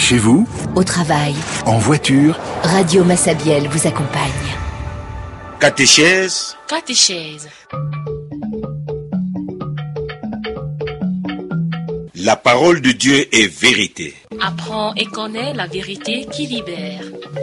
Chez vous, au travail, en voiture, Radio Massabielle vous accompagne. Catéchèse. La parole de Dieu est vérité. Apprends et connais la vérité qui libère.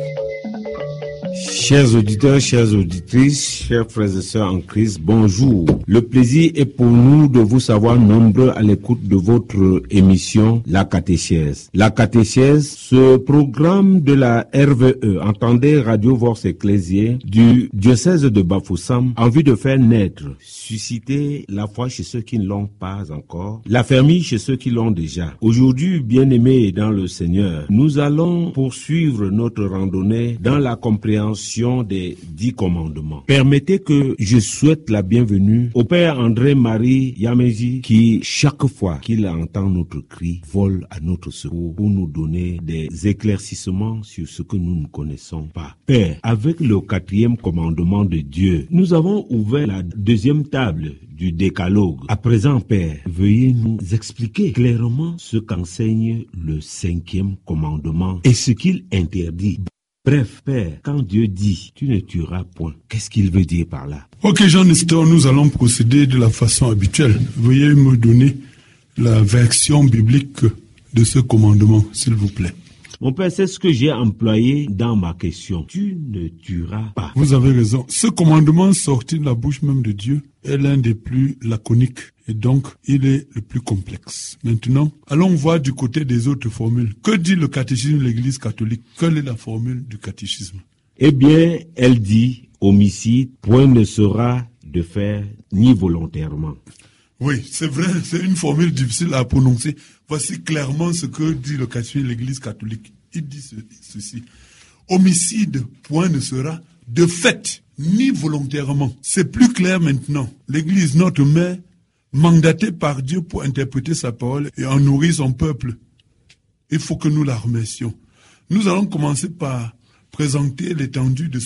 Chers auditeurs, chères auditrices, chers frères et sœurs en Christ, bonjour. Le plaisir est pour nous de vous savoir nombreux à l'écoute de votre émission La Catéchèse. La Catéchèse, ce programme de la RVE, entendez Radio Vox Ecclésiae, du diocèse de Bafoussam, en vue de faire naître, susciter la foi chez ceux qui ne l'ont pas encore, la fermille chez ceux qui l'ont déjà. Aujourd'hui, bien-aimés dans le Seigneur, nous allons poursuivre notre randonnée dans la compréhension des 10 commandements. Permettez que je souhaite la bienvenue au Père André-Marie Yameji qui, chaque fois qu'il entend notre cri, vole à notre secours pour nous donner des éclaircissements sur ce que nous ne connaissons pas. Père, avec le 4e commandement de Dieu, nous avons ouvert la 2e table du décalogue. À présent, Père, veuillez nous expliquer clairement ce qu'enseigne le 5e commandement et ce qu'il interdit. Bref, Père, quand Dieu dit « tu ne tueras point », qu'est-ce qu'il veut dire par là? Ok, Jean Nestor, nous allons procéder de la façon habituelle. Veuillez me donner la version biblique de ce commandement, s'il vous plaît. Mon Père, c'est ce que j'ai employé dans ma question. Tu ne tueras pas. Vous avez raison. Ce commandement sorti de la bouche même de Dieu est l'un des plus laconiques et donc il est le plus complexe. Maintenant, allons voir du côté des autres formules. Que dit le catéchisme de l'Église catholique? Quelle est la formule du catéchisme? Eh bien, elle dit homicide, point ne sera de faire ni volontairement. Oui, c'est vrai, c'est une formule difficile à prononcer. Voici clairement ce que dit le catéchisme de l'Église catholique. Il dit ceci. Homicide, point ne sera de fait, ni volontairement. C'est plus clair maintenant. L'Église, notre mère, mandatée par Dieu pour interpréter sa parole et en nourrir son peuple. Il faut que nous la remercions. Nous allons commencer par présenter l'étendue de